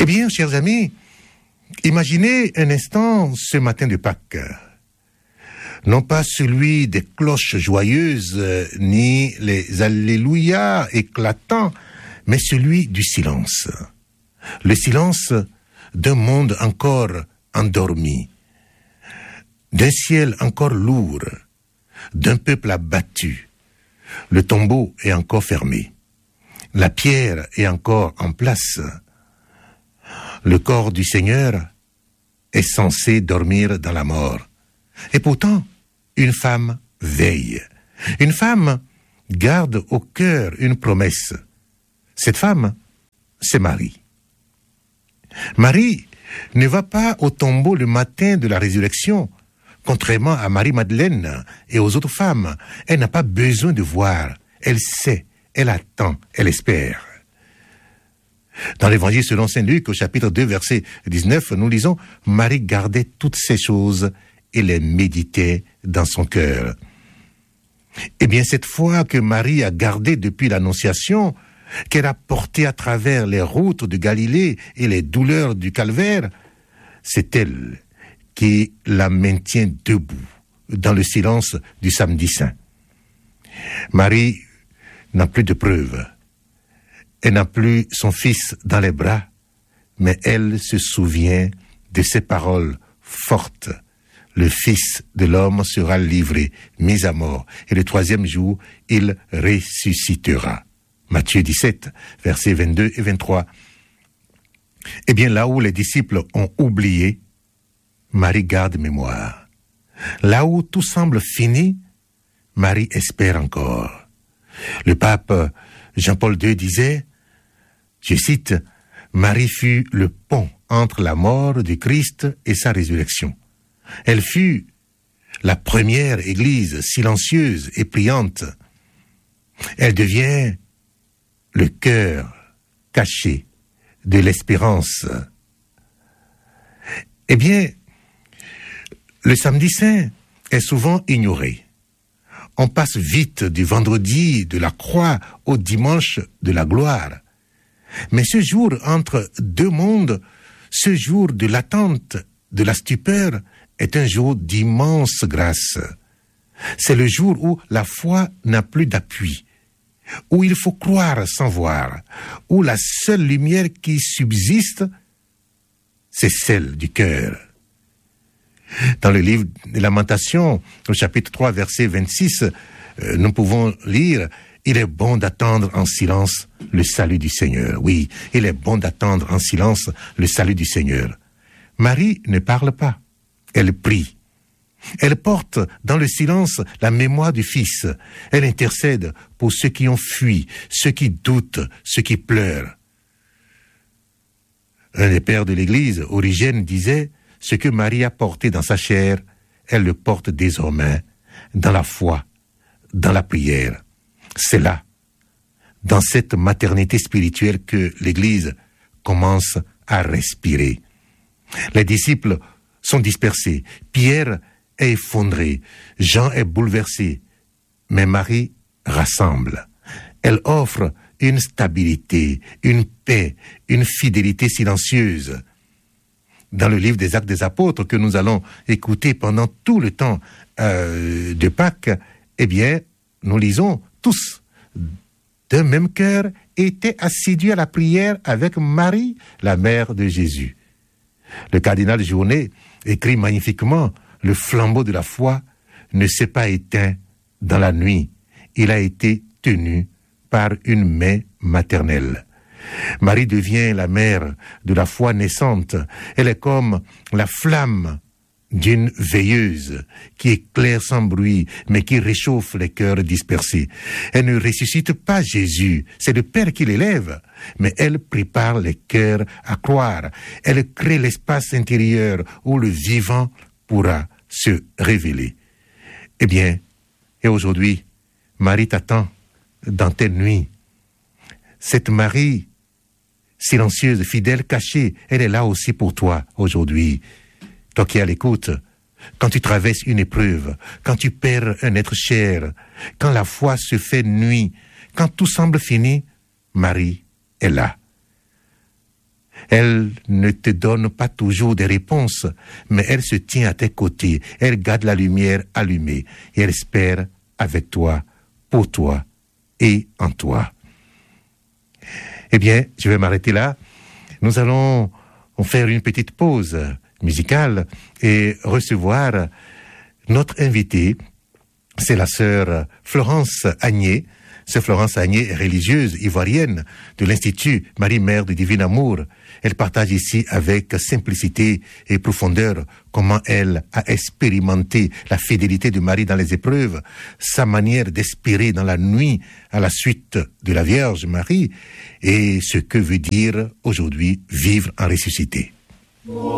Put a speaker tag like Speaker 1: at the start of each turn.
Speaker 1: Eh bien, chers amis, imaginez un instant ce matin de Pâques. Non pas celui des cloches joyeuses, ni les alléluia éclatants, mais celui du silence. Le silence d'un monde encore endormi, d'un ciel encore lourd, d'un peuple abattu. Le tombeau est encore fermé. La pierre est encore en place. Le corps du Seigneur est censé dormir dans la mort. Et pourtant, une femme veille. Une femme garde au cœur une promesse. Cette femme, c'est Marie. Marie ne va pas au tombeau le matin de la résurrection. Contrairement à Marie-Madeleine et aux autres femmes, elle n'a pas besoin de voir. Elle sait, elle attend, elle espère. Dans l'évangile selon saint Luc, au chapitre 2, verset 19, nous lisons « Marie gardait toutes ces choses et les méditait dans son cœur. » Eh bien, cette foi que Marie a gardée depuis l'Annonciation, qu'elle a portée à travers les routes de Galilée et les douleurs du calvaire, c'est elle qui la maintient debout dans le silence du samedi saint. Marie n'a plus de preuves. Elle n'a plus son fils dans les bras, mais elle se souvient de ces paroles fortes. Le Fils de l'homme sera livré, mis à mort, et le troisième jour, il ressuscitera. Matthieu 17, versets 22 et 23. Eh bien, là où les disciples ont oublié, Marie garde mémoire. Là où tout semble fini, Marie espère encore. Le pape Jean-Paul II disait, je cite, « Marie fut le pont entre la mort du Christ et sa résurrection. Elle fut la première église silencieuse et priante. Elle devient le cœur caché de l'espérance. » Eh bien, le samedi saint est souvent ignoré. On passe vite du vendredi de la croix au dimanche de la gloire. Mais ce jour entre deux mondes, ce jour de l'attente, de la stupeur, est un jour d'immense grâce. C'est le jour où la foi n'a plus d'appui, où il faut croire sans voir, où la seule lumière qui subsiste, c'est celle du cœur. Dans le livre des Lamentations, au chapitre 3, verset 26, nous pouvons lire « Il est bon d'attendre en silence le salut du Seigneur. » Oui, il est bon d'attendre en silence le salut du Seigneur. Marie ne parle pas, elle prie. Elle porte dans le silence la mémoire du Fils. Elle intercède pour ceux qui ont fui, ceux qui doutent, ceux qui pleurent. Un des pères de l'Église, Origène, disait « Ce que Marie a porté dans sa chair, elle le porte désormais dans la foi, dans la prière. » C'est là, dans cette maternité spirituelle, que l'Église commence à respirer. Les disciples sont dispersés. Pierre est effondré. Jean est bouleversé. Mais Marie rassemble. Elle offre une stabilité, une paix, une fidélité silencieuse. Dans le livre des Actes des Apôtres que nous allons écouter pendant tout le temps de Pâques, eh bien, nous lisons tous d'un même cœur étaient assidus à la prière avec Marie, la mère de Jésus. Le cardinal Journet écrit magnifiquement « Le flambeau de la foi ne s'est pas éteint dans la nuit. Il a été tenu par une main maternelle. » Marie devient la mère de la foi naissante. Elle est comme la flamme d'une veilleuse qui éclaire sans bruit, mais qui réchauffe les cœurs dispersés. Elle ne ressuscite pas Jésus, c'est le Père qui l'élève, mais elle prépare les cœurs à croire. Elle crée l'espace intérieur où le vivant pourra se révéler. Eh bien, et aujourd'hui, Marie t'attend dans tes nuits. Cette Marie silencieuse, fidèle, cachée, elle est là aussi pour toi aujourd'hui. Toi qui es à l'écoute, quand tu traverses une épreuve, quand tu perds un être cher, quand la foi se fait nuit, quand tout semble fini, Marie est là. Elle ne te donne pas toujours des réponses, mais elle se tient à tes côtés. Elle garde la lumière allumée et elle espère avec toi, pour toi et en toi. Eh bien, je vais m'arrêter là. Nous allons faire une petite pause musicale et recevoir notre invitée. C'est la sœur Florence Agné. Sœur Florence Agné est religieuse ivoirienne de l'Institut Marie-Mère du Divin Amour. Elle partage ici avec simplicité et profondeur comment elle a expérimenté la fidélité de Marie dans les épreuves, sa manière d'espérer dans la nuit à la suite de la Vierge Marie et ce que veut dire aujourd'hui vivre en ressuscité.